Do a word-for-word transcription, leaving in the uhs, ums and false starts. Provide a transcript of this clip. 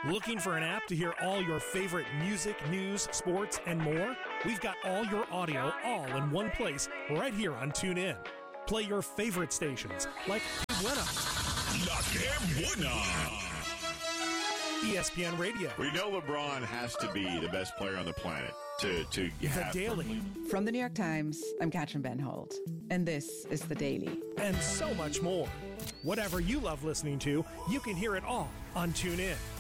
Looking for an app to hear all your favorite music, news, sports, and more? We've got all your audio all in one place right here on TuneIn. Play your favorite stations like Buena, La Que Buena, E S P N Radio. We know LeBron has to be the best player on the planet to, to The have Daily. From the New York Times, I'm Katrin Ben Holt, and this is The Daily. And so much more. Whatever you love listening to, you can hear it all on TuneIn.